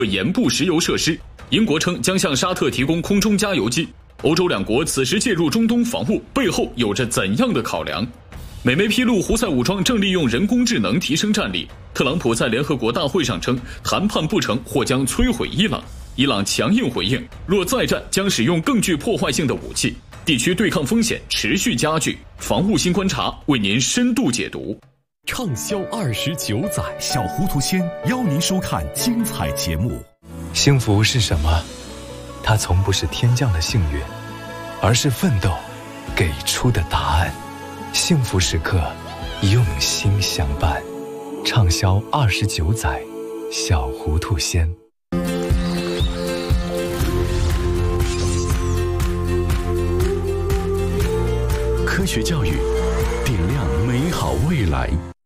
盐步石油设施。英国称将向沙特提供空中加油机。欧洲两国此时介入中东防务背后有着怎样的考量？美媒披露，胡塞武装正利用人工智能提升战力。特朗普在联合国大会上称，谈判不成或将摧毁伊朗。伊朗强硬回应，若再战将使用更具破坏性的武器。地区对抗风险持续加剧。防务新观察为您深度解读。 畅销29载，小糊涂仙邀您收看精彩节目。 幸福是什么？它从不是天降的幸运，而是奋斗给出的答案。幸福时刻，用心相伴。畅销29载，小糊涂仙。 科学教育，点亮美好未来。